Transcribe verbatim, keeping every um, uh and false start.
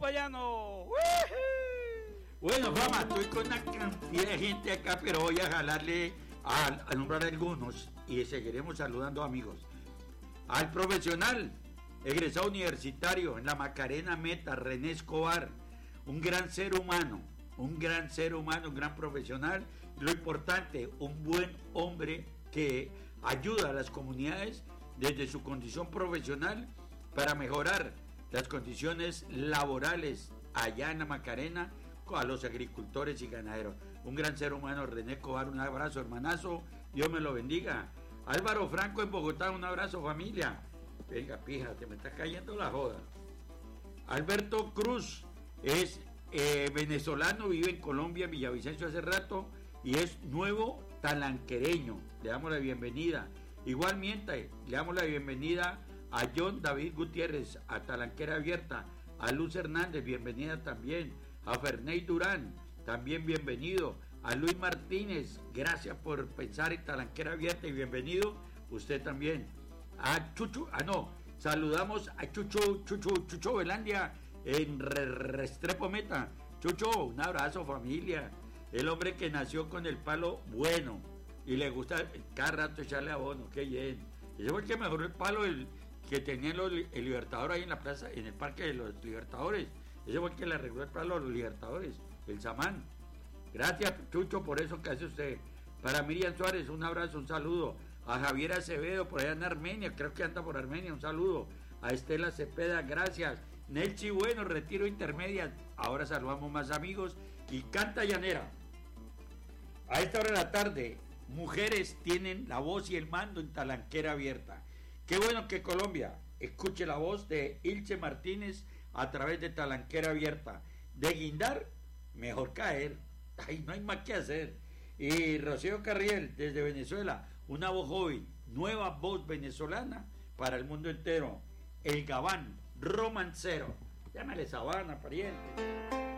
Payano. Bueno, Fama, estoy con una cantidad de gente acá, pero voy a jalarle a, a nombrar algunos y seguiremos saludando amigos. Al profesional, egresado universitario en la Macarena Meta, René Escobar, un gran ser humano, un gran ser humano, un gran profesional, lo importante, un buen hombre que ayuda a las comunidades desde su condición profesional para mejorar las condiciones laborales allá en la Macarena a los agricultores y ganaderos. Un gran ser humano, René Escobar, un abrazo, hermanazo, Dios me lo bendiga. Álvaro Franco en Bogotá, un abrazo, familia. Venga, pija, te me está cayendo la joda. Alberto Cruz es eh, venezolano, vive en Colombia, en Villavicencio hace rato, y es nuevo talanquereño. Le damos la bienvenida. Igualmente, le damos la bienvenida a John David Gutiérrez, a Talanquera Abierta, a Luz Hernández, bienvenida también, a Ferney Durán, también bienvenido, a Luis Martínez, gracias por pensar en Talanquera Abierta y bienvenido, usted también, a Chuchu, ah no, saludamos a Chucho, Chucho, Chucho Velandia en Restrepo Meta. Chucho, un abrazo familia, el hombre que nació con el palo bueno y le gusta cada rato echarle abono, qué bien. Ese fue el que mejoró el palo el, que tenía los, el Libertador ahí en la plaza, en el parque de los Libertadores. Ese fue el que le arregló el palo a los Libertadores, el Samán. Gracias, Chucho, por eso que hace usted. Para Miriam Suárez, un abrazo, un saludo. A Javier Acevedo, por allá en Armenia, creo que anda por Armenia, un saludo. A Estela Cepeda, gracias. Nelchi Bueno, retiro intermedia. Ahora saludamos más amigos. Y Canta Llanera. A esta hora de la tarde, mujeres tienen la voz y el mando en Talanquera Abierta. Qué bueno que Colombia escuche la voz de Ilse Martínez a través de Talanquera Abierta. De guindar, mejor caer. Ay, no hay más que hacer. Y Rocío Carriel, desde Venezuela, una voz joven, nueva voz venezolana para el mundo entero. El Gabán, romancero. Llámale Sabana, pariente.